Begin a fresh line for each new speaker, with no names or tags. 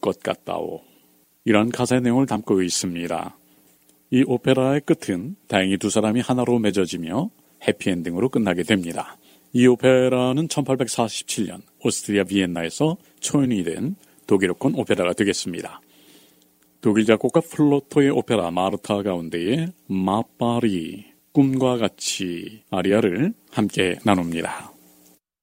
것 같다오. 이런 가사의 내용을 담고 있습니다. 이 오페라의 끝은 다행히 두 사람이 하나로 맺어지며 해피엔딩으로 끝나게 됩니다. 이 오페라는 1847년 오스트리아 비엔나에서 초연이 된 독일어권 오페라가 되겠습니다. 독일 작곡가 플로토의 오페라 마르타 가운데의 마파리, 꿈과 같이 아리아를 함께 나눕니다.